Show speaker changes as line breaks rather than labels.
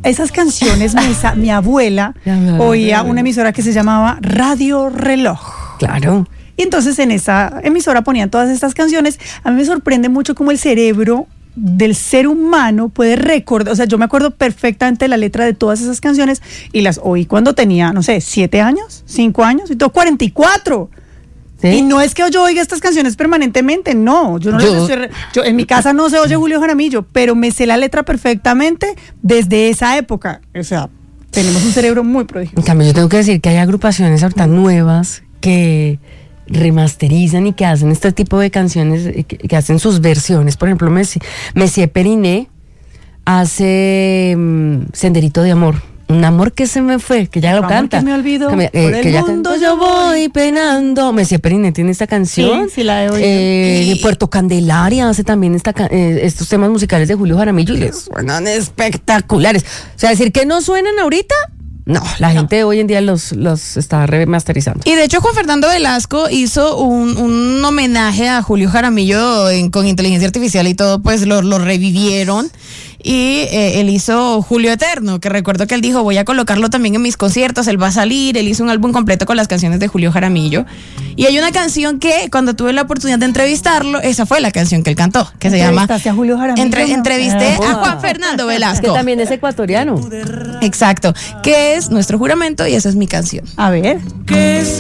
esas canciones, mi abuela oía una emisora que se llamaba Radio Reloj.
Claro.
Y entonces en esa emisora ponían todas estas canciones. A mí me sorprende mucho cómo el cerebro del ser humano puede recordar, o sea, yo me acuerdo perfectamente de la letra de todas esas canciones y las oí cuando tenía, no sé, 7 años, 5 años, y tengo 44. ¿Sí? Y no es que yo oiga estas canciones permanentemente, no, yo en mi casa no se oye Julio Jaramillo, pero me sé la letra perfectamente desde esa época. O sea, tenemos un cerebro muy prodigioso.
En cambio, yo tengo que decir que hay agrupaciones ahorita nuevas que remasterizan y que hacen este tipo de canciones, que hacen sus versiones. Por ejemplo, Messier Periné hace Senderito de Amor. Un amor que se me fue, que ya lo canta.
Que me olvidó,
por el mundo yo voy penando. Messier Periné tiene esta canción.
Sí, la he oído.
Puerto Candelaria hace también estos temas musicales de Julio Jaramillo y les suenan espectaculares. O sea, decir que no suenan ahorita, no, la gente hoy en día los está remasterizando.
Y de hecho Juan Fernando Velasco hizo un homenaje a Julio Jaramillo con inteligencia artificial y todo, pues lo revivieron. Y él hizo Julio Eterno, que recuerdo que él dijo, voy a colocarlo también en mis conciertos, él va a salir, él hizo un álbum completo con las canciones de Julio Jaramillo. Y hay una canción que cuando tuve la oportunidad de entrevistarlo, esa fue la canción que él cantó, que se llama
a Julio Jaramillo,
Entrevisté a Juan Fernando Velasco.
Que también es ecuatoriano.
Exacto, que es Nuestro Juramento y esa es mi canción.
A ver.
Que